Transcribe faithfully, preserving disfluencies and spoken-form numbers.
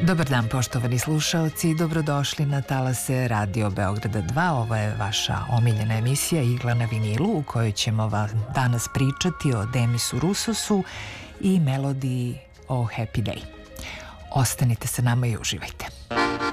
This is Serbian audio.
Dobar dan, poštovani slušaoci, dobrodošli na talase Radio Beograda dva. Ovo je vaša omiljena emisija Igla na vinilu, u kojoj ćemo vam danas pričati o Demisu Roussosu i melodiji o Happy Day. Ostanite sa nama i uživajte.